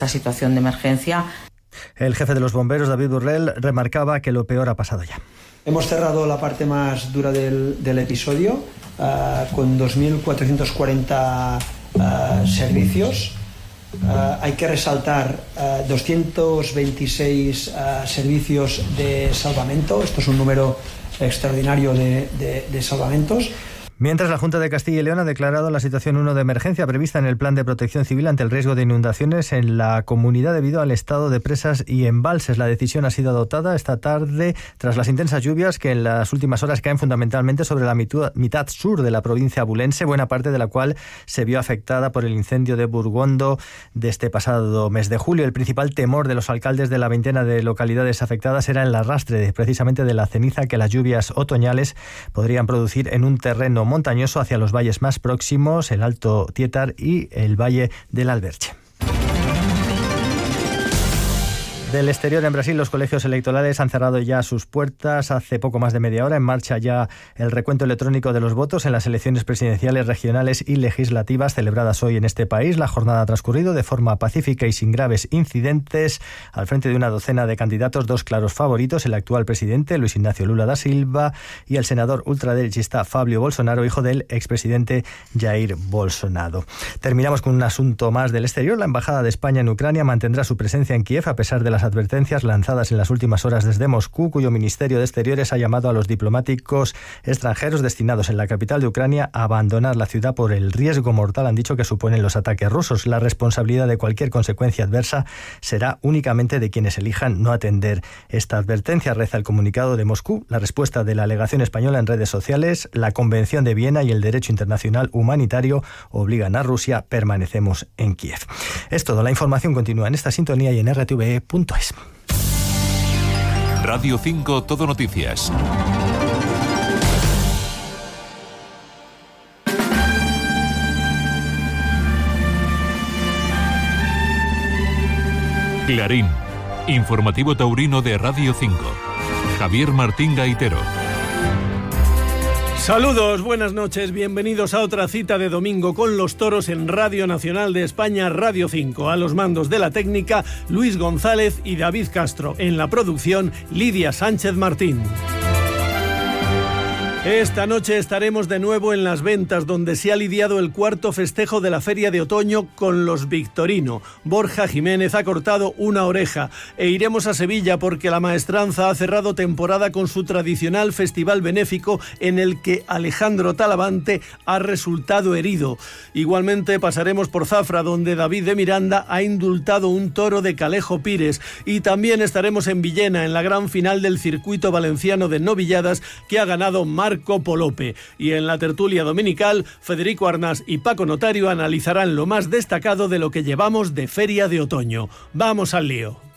esta situación de emergencia. El jefe de los bomberos, David Burrell, remarcaba que lo peor ha pasado ya. Hemos cerrado la parte más dura del episodio con 2.440 servicios. Hay que resaltar 226 servicios de salvamento. Esto es un número extraordinario de salvamentos. Mientras, la Junta de Castilla y León ha declarado la situación 1 de emergencia prevista en el Plan de Protección Civil ante el riesgo de inundaciones en la comunidad debido al estado de presas y embalses. La decisión ha sido adoptada esta tarde tras las intensas lluvias que en las últimas horas caen fundamentalmente sobre la mitad sur de la provincia abulense, buena parte de la cual se vio afectada por el incendio de Burgondo de este pasado mes de julio. El principal temor de los alcaldes de la veintena de localidades afectadas era el arrastre precisamente de la ceniza que las lluvias otoñales podrían producir en un terreno montañoso hacia los valles más próximos, el Alto Tietar y el Valle del Alberche. Del exterior, en Brasil, los colegios electorales han cerrado ya sus puertas hace poco más de media hora. En marcha ya el recuento electrónico de los votos en las elecciones presidenciales, regionales y legislativas celebradas hoy en este país. La jornada ha transcurrido de forma pacífica y sin graves incidentes. Al frente de una docena de candidatos, dos claros favoritos: el actual presidente, Luis Ignacio Lula da Silva, y el senador ultraderechista Fabio Bolsonaro, hijo del expresidente Jair Bolsonaro. Terminamos con un asunto más del exterior. La Embajada de España en Ucrania mantendrá su presencia en Kiev a pesar de las advertencias lanzadas en las últimas horas desde Moscú, cuyo Ministerio de Exteriores ha llamado a los diplomáticos extranjeros destinados en la capital de Ucrania a abandonar la ciudad por el riesgo mortal, han dicho, que suponen los ataques rusos. La responsabilidad de cualquier consecuencia adversa será únicamente de quienes elijan no atender esta advertencia, reza el comunicado de Moscú. La respuesta de la delegación española en redes sociales: la Convención de Viena y el derecho internacional humanitario obligan a Rusia, permanecemos en Kiev. Es todo, la información continúa en esta sintonía y en rtve.es. Radio 5 Todo Noticias. Clarín, informativo taurino de Radio 5. Javier Martín Gaitero. Saludos, buenas noches, bienvenidos a otra cita de domingo con los toros en Radio Nacional de España, Radio 5. A los mandos de la técnica, Luis González y David Castro. En la producción, Lidia Sánchez Martín. Esta noche estaremos de nuevo en Las Ventas, donde se ha lidiado el cuarto festejo de la Feria de Otoño con los Victorino. Borja Jiménez ha cortado una oreja e iremos a Sevilla porque la maestranza ha cerrado temporada con su tradicional festival benéfico en el que Alejandro Talavante ha resultado herido. Igualmente pasaremos por Zafra, donde David de Miranda ha indultado un toro de Calejo Pires, y también estaremos en Villena en la gran final del circuito valenciano de novilladas que ha ganado Marco Polope. Y en la tertulia dominical, Federico Arnás y Paco Notario analizarán lo más destacado de lo que llevamos de Feria de Otoño. ¡Vamos al lío!